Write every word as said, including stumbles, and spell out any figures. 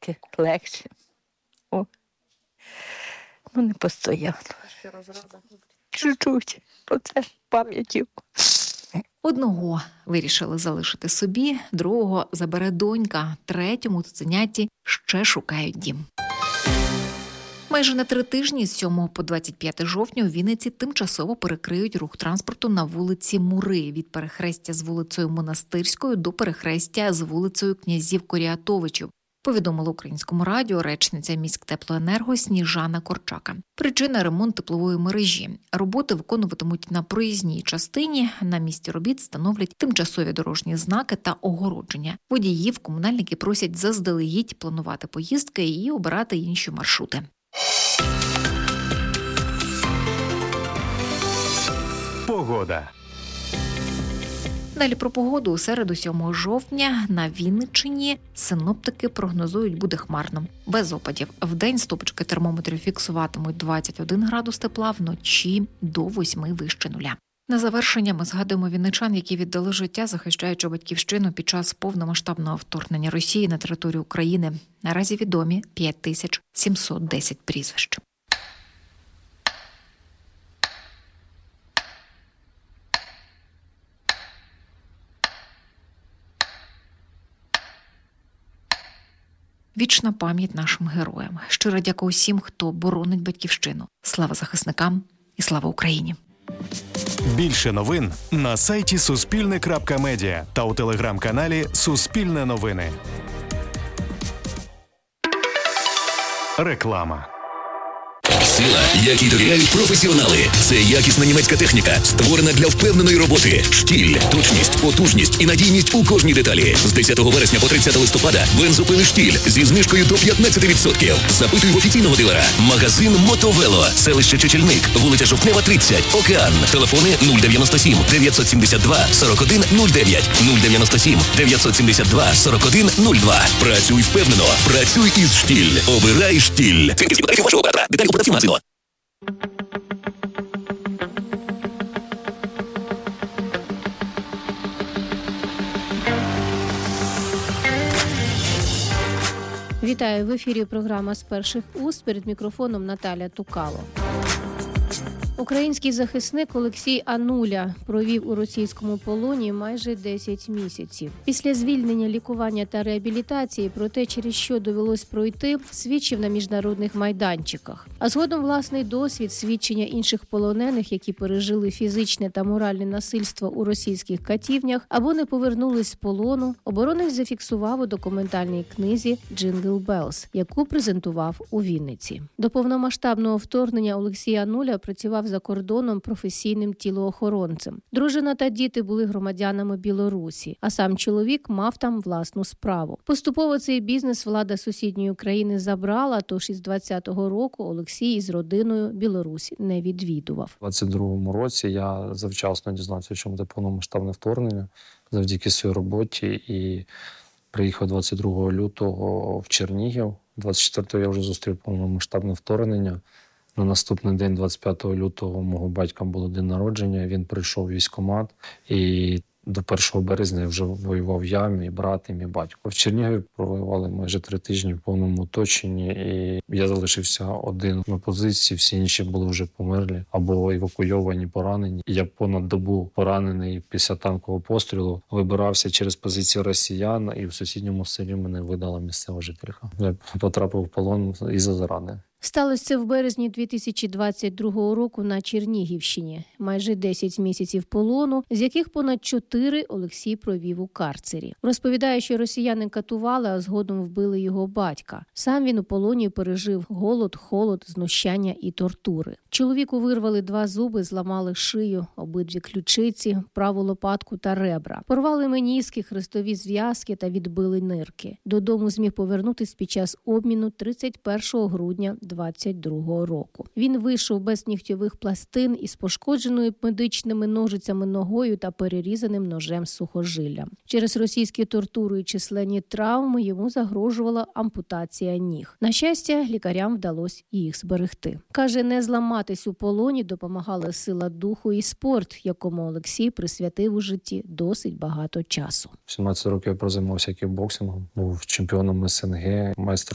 ходити легше. О. Ну, не постійно. Чуть-чуть. Оце пам'яті. Одного вирішили залишити собі, другого забере донька, третьому цуценяті ще шукають дім. Майже на три тижні з сьомого по двадцять п'яте жовтня у Вінниці тимчасово перекриють рух транспорту на вулиці Мури від перехрестя з вулицею Монастирською до перехрестя з вулицею князів Коріатовичів, повідомила Українському радіо речниця міськтеплоенерго Сніжана Корчака. Причина – ремонт теплової мережі. Роботи виконуватимуть на проїзній частині. На місці робіт встановлять тимчасові дорожні знаки та огородження. Водіїв комунальники просять заздалегідь планувати поїздки і обирати інші маршрути. Погода. Далі про погоду. У середу сьомого жовтня на Вінниччині синоптики прогнозують буде хмарно, без опадів. Вдень стопочки термометрів фіксуватимуть двадцять один градус тепла, вночі до восьми вище нуля. На завершення ми згадуємо вінничан, які віддали життя, захищаючи батьківщину під час повномасштабного вторгнення Росії на територію України. Наразі відомі п'ять тисяч сімсот десять прізвищ. Вічна пам'ять нашим героям. Щиро дякую всім, хто боронить батьківщину. Слава захисникам і слава Україні! Більше новин на сайті суспільне крапка медіа та у телеграм-каналі Суспільне новини. Реклама. Сила, якій довіряють професіонали. Це якісна німецька техніка, створена для впевненої роботи. Штіль, точність, потужність і надійність у кожній деталі. З десятого вересня по тридцяте листопада бензопили «Штіль» зі знижкою до п'ятнадцять відсотків. Запитуй в офіційного дилера. Магазин «Мотовело», селище Чечельник, вулиця Жовтнева, тридцять, Океан. Телефони нуль дев'яносто сім дев'ятсот сімдесят два сорок один нуль дев'ять, нуль дев'яносто сім дев'ятсот сімдесят два сорок один нуль два. Працюй впевнено. Працюй із «Штіль». Обирай «Штіль». Деталі у продавців магазину. Вітаю, в ефірі програма «З перших уст», перед мікрофоном Наталя Тукало. Український захисник Олексій Ануля провів у російському полоні майже десять місяців. Після звільнення, лікування та реабілітації про те, через що довелось пройти, свідчив на міжнародних майданчиках. А згодом власний досвід, свідчення інших полонених, які пережили фізичне та моральне насильство у російських катівнях або не повернулись з полону, оборонець зафіксував у документальній книзі «Джингл Белс», яку презентував у Вінниці. До повномасштабного вторгнення Олексій Ануля працював за кордоном професійним тілоохоронцем. Дружина та діти були громадянами Білорусі, а сам чоловік мав там власну справу. Поступово цей бізнес влада сусідньої країни забрала, тож із двадцятого року Олексій із родиною Білорусь не відвідував. У двадцять другому році я завчасно дізнався, чому це повномасштабне вторгнення завдяки своїй роботі і приїхав двадцять другого лютого в Чернігів. двадцять четвертого я вже зустрів повномасштабне вторгнення. На наступний день, двадцять п'ятого лютого, мого батька було день народження, він прийшов в військкомат, і до першого березня вже воював я, мій брат і мій батько. В Чернігові провоювали майже три тижні в повному оточенні, і я залишився один на позиції, всі інші були вже померлі або евакуйовані, поранені. Я понад добу поранений після танкового пострілу вибирався через позиції росіян, і в сусідньому селі мене видала місцева жителька. Я потрапив в полон із-за зради. Сталося це в березні дві тисячі двадцять другого року на Чернігівщині. Майже десять місяців полону, з яких понад чотири Олексій провів у карцері. Розповідає, що росіяни катували, а згодом вбили його батька. Сам він у полоні пережив голод, холод, знущання і тортури. Чоловіку вирвали два зуби, зламали шию, обидві ключиці, праву лопатку та ребра. Порвали меніски, хрестові зв'язки та відбили нирки. Додому зміг повернутись під час обміну тридцять першого грудня двадцять другого року. Він вийшов без нігтьових пластин із пошкодженою медичними ножицями ногою та перерізаним ножем з сухожиллям. Через російські тортури і численні травми йому загрожувала ампутація ніг. На щастя, лікарям вдалося їх зберегти. Каже, не зламатись у полоні допомагала сила духу і спорт, якому Олексій присвятив у житті досить багато часу. сімнадцять років я прозаймався кікбоксингом, був чемпіоном ес ен ге, майстер